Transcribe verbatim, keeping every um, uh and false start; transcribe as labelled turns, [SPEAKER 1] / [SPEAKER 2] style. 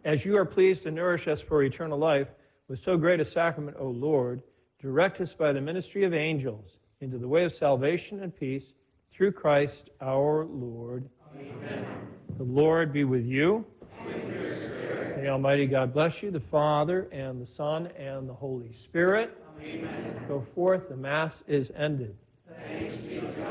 [SPEAKER 1] As you are pleased to nourish us for eternal life with so great a sacrament, O Lord, direct us by the ministry of angels into the way of salvation and peace through Christ our Lord.
[SPEAKER 2] Amen.
[SPEAKER 1] The Lord be with you.
[SPEAKER 2] And with your spirit.
[SPEAKER 1] May Almighty God bless you, the Father, and the Son, and the Holy Spirit.
[SPEAKER 2] Amen.
[SPEAKER 1] Go forth. The Mass is ended.
[SPEAKER 2] Thanks be to God.